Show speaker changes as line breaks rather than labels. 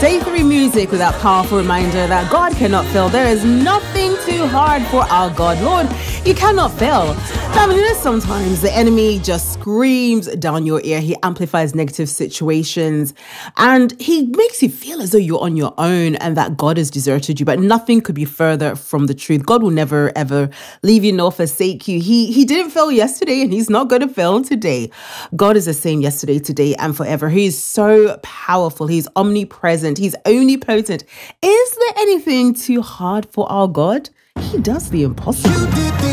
Day 3 music with that powerful reminder that God cannot fail. There is nothing too hard for our God. Lord, you cannot fail. Family, sometimes the enemy just screams down your ear. He amplifies negative situations and he makes you feel as though you're on your own and that God has deserted you. But nothing could be further from the truth. God will never, ever leave you nor forsake you. He didn't fail yesterday and he's not going to fail today. God is the same yesterday, today, and forever. He is so powerful. He's omnipresent. He's omnipotent. Is there anything too hard for our God? He does the impossible.